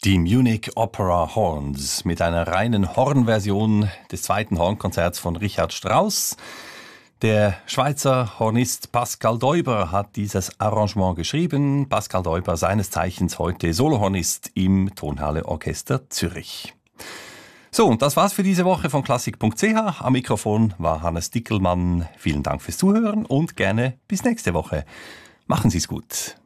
Die Munich Opera Horns mit einer reinen Hornversion des zweiten Hornkonzerts von Richard Strauss. Der Schweizer Hornist Pascal Deuber hat dieses Arrangement geschrieben. Pascal Deuber, seines Zeichens heute Solohornist im Tonhalle Orchester Zürich. So, und das war's für diese Woche von klassik.ch. Am Mikrofon war Hannes Dickelmann. Vielen Dank fürs Zuhören und gerne bis nächste Woche. Machen Sie's gut.